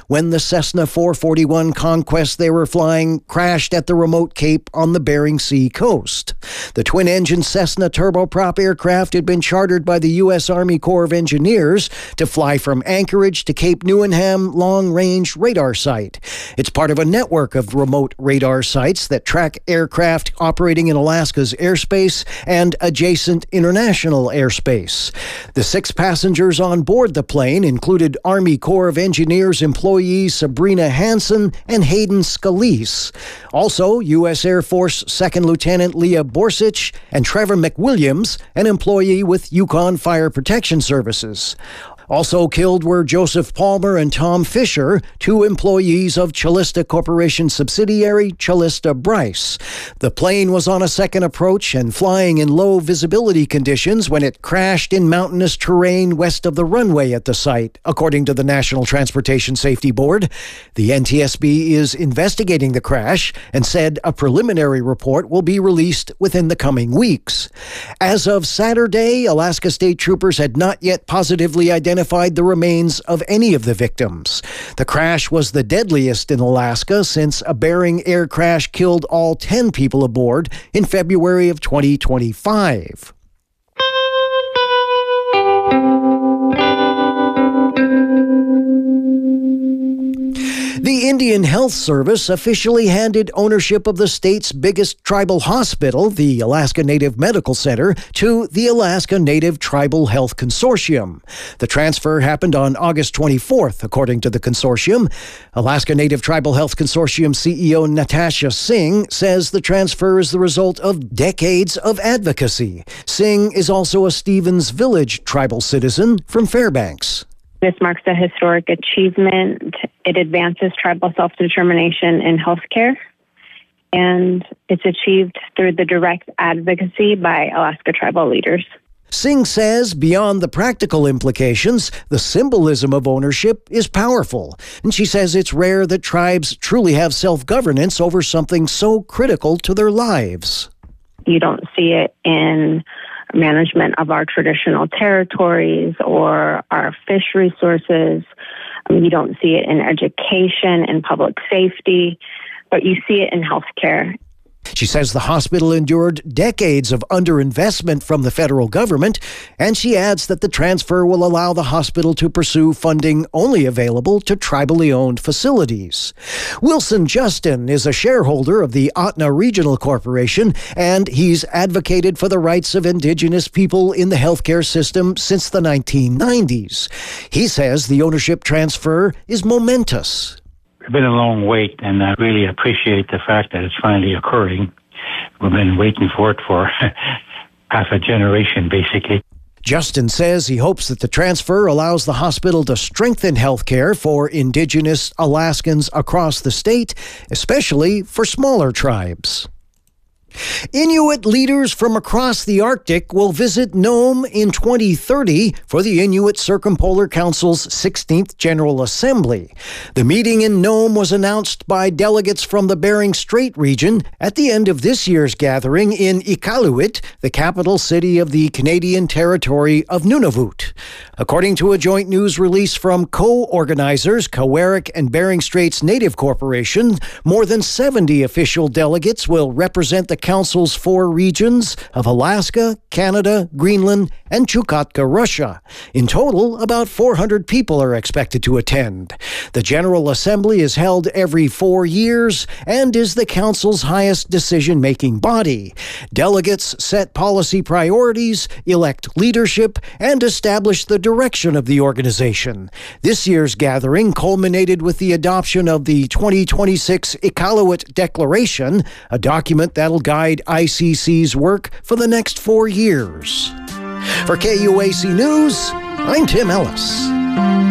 when the Cessna 441 Conquest they were flying crashed at the remote cape on the Bering Sea coast. The twin-engine Cessna turboprop aircraft had been chartered by the U.S. Army Corps of Engineers to fly from Anchorage to Cape Newenham Long-Range Radar Site. It's part of a network of remote radar sites that track aircraft operating in Alaska's airspace and adjacent international airspace. The 6 passengers on board the plane included Army Corps of Engineers employees Sabrina Hansen and Hayden Scalise. Also, U.S. Air Force 2nd Lieutenant Leah Borsich and Trevor McWilliams, an employee with Yukon Fire Protection Services. Also killed were Joseph Palmer and Tom Fisher, 2 employees of Chalista Corporation subsidiary Chalista Bryce. The plane was on a second approach and flying in low visibility conditions when it crashed in mountainous terrain west of the runway at the site, according to the National Transportation Safety Board. The NTSB is investigating the crash and said a preliminary report will be released within the coming weeks. As of Saturday, Alaska State Troopers had not yet positively identified the remains of any of the victims. The crash was the deadliest in Alaska since a Bering air crash killed all 10 people aboard in February of 2025. The Indian Health Service officially handed ownership of the state's biggest tribal hospital, the Alaska Native Medical Center, to the Alaska Native Tribal Health Consortium. The transfer happened on August 24th, according to the consortium. Alaska Native Tribal Health Consortium CEO Natasha Singh says the transfer is the result of decades of advocacy. Singh is also a Stevens Village tribal citizen from Fairbanks. This marks a historic achievement. It advances tribal self-determination in healthcare, and it's achieved through the direct advocacy by Alaska tribal leaders. Singh says beyond the practical implications, the symbolism of ownership is powerful. And she says it's rare that tribes truly have self-governance over something so critical to their lives. You don't see it in management of our traditional territories or our fish resources. You don't see it in education and public safety, but you see it in healthcare. She says the hospital endured decades of underinvestment from the federal government, and she adds that the transfer will allow the hospital to pursue funding only available to tribally owned facilities. Wilson Justin is a shareholder of the Atna Regional Corporation, and he's advocated for the rights of Indigenous people in the healthcare system since the 1990s. He says the ownership transfer is momentous. It's been a long wait, and I really appreciate the fact that it's finally occurring. We've been waiting for it for half a generation, basically. Justin says he hopes that the transfer allows the hospital to strengthen healthcare for Indigenous Alaskans across the state, especially for smaller tribes. Inuit leaders from across the Arctic will visit Nome in 2030 for the Inuit Circumpolar Council's 16th General Assembly. The meeting in Nome was announced by delegates from the Bering Strait region at the end of this year's gathering in Iqaluit, the capital city of the Canadian territory of Nunavut. According to a joint news release from co-organizers Kawarik and Bering Straits Native Corporation, more than 70 official delegates will represent the Council's 4 regions of Alaska, Canada, Greenland, and Chukotka, Russia. In total, about 400 people are expected to attend. The General Assembly is held every 4 years and is the Council's highest decision-making body. Delegates set policy priorities, elect leadership, and establish the direction of the organization. This year's gathering culminated with the adoption of the 2026 Iqaluit Declaration, a document that'll guide ICC's work for the next 4 years. For KUAC News, I'm Tim Ellis.